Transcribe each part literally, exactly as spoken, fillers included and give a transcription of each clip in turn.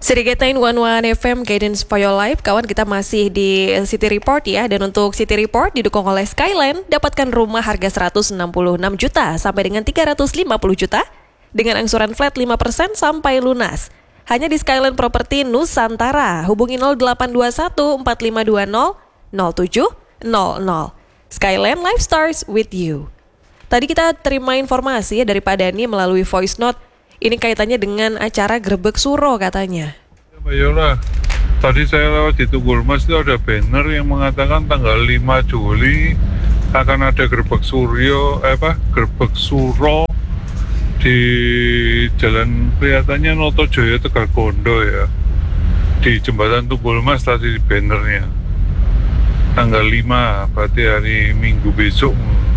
Sedikit sembilan satu F M Guidance for Your Life. Kawan, kita masih di City Report ya. Dan untuk City Report didukung oleh Skyland. Dapatkan rumah harga seratus enam puluh enam juta sampai dengan tiga ratus lima puluh juta dengan angsuran flat lima persen sampai lunas. Hanya di Skyland Property Nusantara. Hubungi nol delapan dua satu empat lima dua nol nol tujuh nol nol. Skyland Life Stars with you. Tadi kita terima informasi ya dari Pak Dhani melalui voice note. Ini kaitannya dengan acara Grebek Suro katanya. Mbak Yola, tadi saya lewat di Tunggul Mas itu ada banner yang mengatakan tanggal lima Juli akan ada Grebek Suryo, eh apa, Grebek Suro di jalan kelihatannya Notojoyo Tegal Gondo ya. Di jembatan Tunggul Mas tadi di bannernya. Tanggal lima, berarti hari Minggu besok.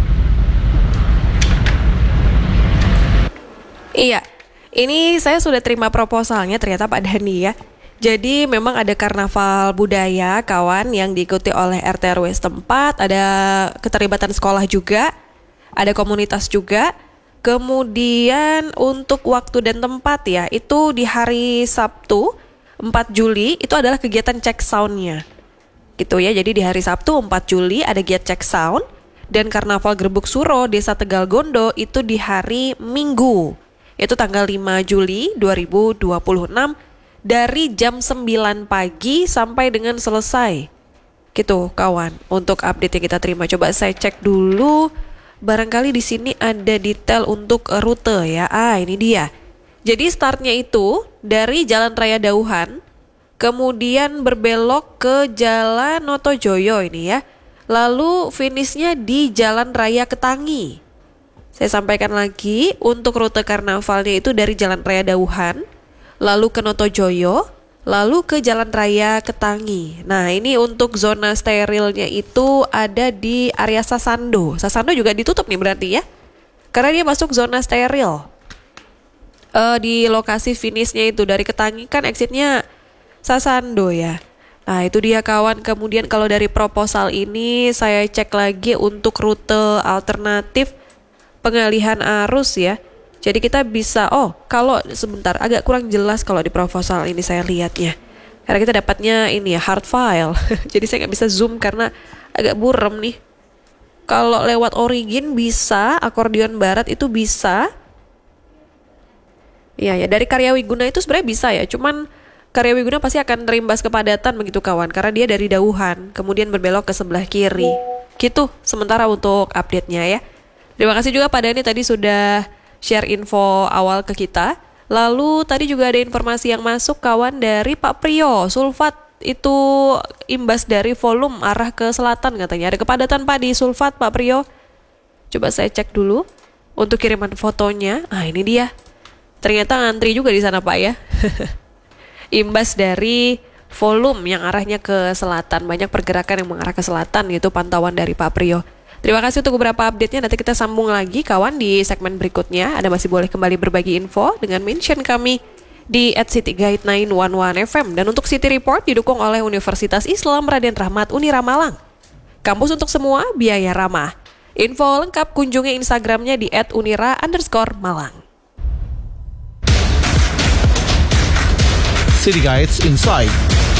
Iya. Ini saya sudah terima proposalnya ternyata Pak Dhani ya. Jadi memang ada karnaval budaya kawan yang diikuti oleh R T R W setempat, ada keterlibatan sekolah juga, ada komunitas juga. Kemudian untuk waktu dan tempat ya, itu di hari Sabtu empat Juli itu adalah kegiatan cek soundnya. Gitu ya, jadi di hari Sabtu empat Juli ada giat cek sound. Dan karnaval Grebek Suro Desa Tegal Gondo itu di hari Minggu. Itu tanggal lima Juli dua ribu dua puluh enam dari jam sembilan pagi sampai dengan selesai. Gitu kawan, untuk update yang kita terima. Coba saya cek dulu. Barangkali di sini ada detail untuk rute ya. Ah, ini dia. Jadi startnya itu dari Jalan Raya Dauhan, kemudian berbelok ke Jalan Notojoyo ini ya. Lalu finishnya di Jalan Raya Ketangi. Saya sampaikan lagi, untuk rute karnavalnya itu dari Jalan Raya Dauhan, lalu ke Notojoyo, lalu ke Jalan Raya Ketangi. Nah, ini untuk zona sterilnya itu ada di area Sasando. Sasando juga ditutup nih berarti ya, karena dia masuk zona steril. Uh, di lokasi finishnya itu dari Ketangi kan exitnya Sasando ya. Nah, itu dia kawan. Kemudian kalau dari proposal ini saya cek lagi untuk rute alternatif pengalihan arus ya. Jadi kita bisa, oh kalau sebentar agak kurang jelas kalau di proposal ini saya lihatnya. Karena kita dapatnya ini ya hard file. Jadi saya nggak bisa zoom karena agak buram nih. Kalau lewat Origin bisa, akordeon barat itu bisa. Iya ya, dari Karyawiguna itu sebenarnya bisa ya. Cuman Karyawiguna pasti akan terimbas kepadatan begitu kawan. Karena dia dari Dauhan, kemudian berbelok ke sebelah kiri. Gitu sementara untuk update-nya ya. Terima kasih juga Pak Dhani tadi sudah share info awal ke kita. Lalu tadi juga ada informasi yang masuk kawan dari Pak Priyo. Sulfat itu imbas dari volume arah ke selatan katanya. Ada kepadatan Pak di Sulfat Pak Priyo. Coba saya cek dulu untuk kiriman fotonya. Ah, ini dia. Ternyata ngantri juga di sana Pak ya. Imbas dari volume yang arahnya ke selatan. Banyak pergerakan yang mengarah ke selatan, itu pantauan dari Pak Priyo. Terima kasih untuk beberapa update-nya. Nanti kita sambung lagi kawan di segmen berikutnya. Anda masih boleh kembali berbagi info dengan mention kami di at City Guide sembilan satu satu F M. Dan untuk City Report didukung oleh Universitas Islam Raden Rahmat Unira Malang. Kampus untuk semua, biaya ramah. Info lengkap kunjungi Instagramnya di at unira underscore malang. City Guides Insight.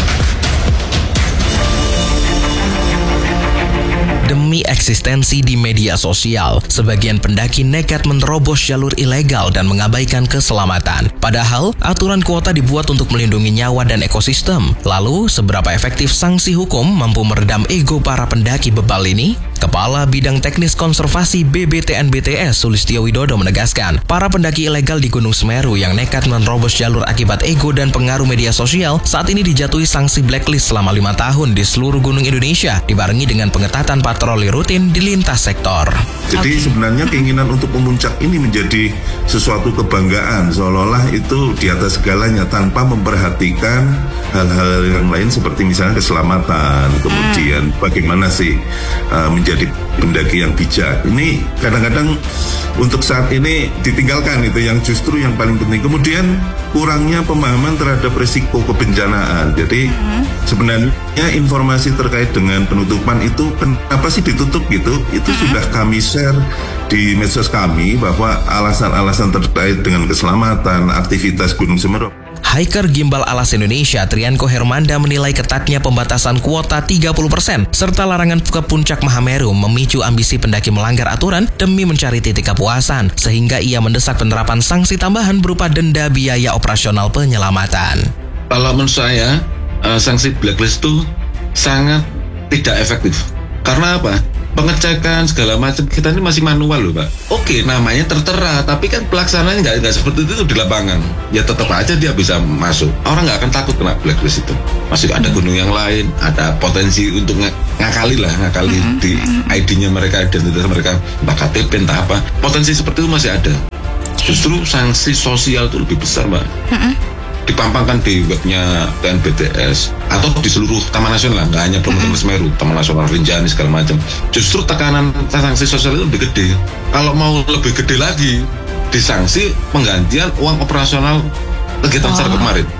Demi eksistensi di media sosial, sebagian pendaki nekat menerobos jalur ilegal dan mengabaikan keselamatan. Padahal, aturan kuota dibuat untuk melindungi nyawa dan ekosistem. Lalu, seberapa efektif sanksi hukum mampu meredam ego para pendaki bebal ini? Kepala Bidang Teknis Konservasi B B T N B T S Sulistyo Widodo menegaskan, para pendaki ilegal di Gunung Semeru yang nekat menerobos jalur akibat ego dan pengaruh media sosial saat ini dijatuhi sanksi blacklist selama lima tahun di seluruh gunung Indonesia, dibarengi dengan pengetatan patroli rutin di lintas sektor. Jadi sebenarnya keinginan untuk memuncak ini menjadi sesuatu kebanggaan, seolah-olah itu di atas segalanya tanpa memperhatikan hal-hal yang lain seperti misalnya keselamatan, kemudian bagaimana sih uh, menjadi pendaki yang bijak. Ini kadang-kadang untuk saat ini ditinggalkan, itu yang justru yang paling penting. Kemudian kurangnya pemahaman terhadap risiko kebencanaan. Jadi hmm. sebenarnya informasi terkait dengan penutupan itu kenapa sih ditutup gitu, itu hmm. sudah kami share di medsos kami bahwa alasan-alasan terkait dengan keselamatan aktivitas Gunung Semeru. Hiker Gimbal Alas Indonesia Trianko Hermanda menilai ketatnya pembatasan kuota tiga puluh persen serta larangan ke puncak Mahameru memicu ambisi pendaki melanggar aturan demi mencari titik kepuasan, sehingga ia mendesak penerapan sanksi tambahan berupa denda biaya operasional penyelamatan. Kalau menurut saya, uh, sanksi blacklist itu sangat tidak efektif. Karena apa? Pengecekan segala macam kita ini masih manual loh, Pak. Oke, namanya tertera, tapi kan pelaksanaannya nggak nggak seperti itu di lapangan. Ya tetap aja dia bisa masuk. Orang nggak akan takut kena blacklist itu. Masih ada gunung yang lain, ada potensi untuk ng- ngakali lah, ngakali mm-hmm. di I D-nya mereka, identitas mereka, entah K T P, entah apa. Potensi seperti itu masih ada. Justru sanksi sosial itu lebih besar, Mbak. Mm-hmm. Dipampangkan di webnya T N B T S atau di seluruh Taman Nasional, nggak hanya Bromo Tengger Semeru, Taman Nasional Rinjani segala macam. Justru tekanan sanksi sosial itu lebih gede. Kalau mau lebih gede lagi, disanksi penggantian uang operasional kegiatan secara kemarin.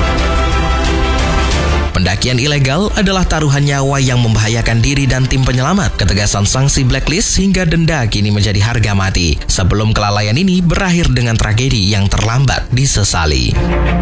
Pendakian ilegal adalah taruhan nyawa yang membahayakan diri dan tim penyelamat. Ketegasan sanksi blacklist hingga denda kini menjadi harga mati. Sebelum kelalaian ini berakhir dengan tragedi yang terlambat disesali.